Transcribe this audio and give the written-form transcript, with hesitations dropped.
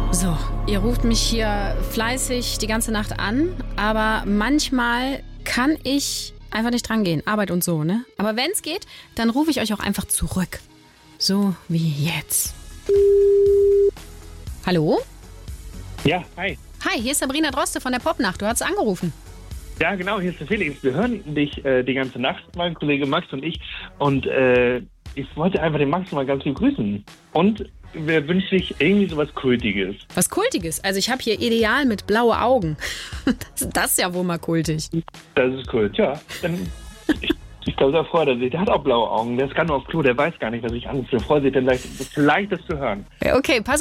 So, ihr ruft mich hier fleißig die ganze Nacht an, aber manchmal kann ich einfach nicht drangehen. Arbeit und so, ne? Aber wenn es geht, dann rufe ich euch auch einfach zurück. So wie jetzt. Hallo? Ja, hi. Hi, hier ist Sabrina Droste von der Popnacht. Du hast angerufen. Ja, genau, hier ist der Felix. Wir hören dich die ganze Nacht, mein Kollege Max und ich. Und ich wollte einfach den Max mal ganz lieb grüßen. Und wir wünschen dich irgendwie sowas Kultiges. Was Kultiges? Also ich habe hier Ideal mit blaue Augen. Das ist ja wohl mal kultig. Das ist Kult, ja. Ich glaube, da freut er sich. Der hat auch blaue Augen. Der ist gerade nur auf Klo. Der weiß gar nicht, was ich anrufe. Der freut sich dann vielleicht das zu hören. Okay, pass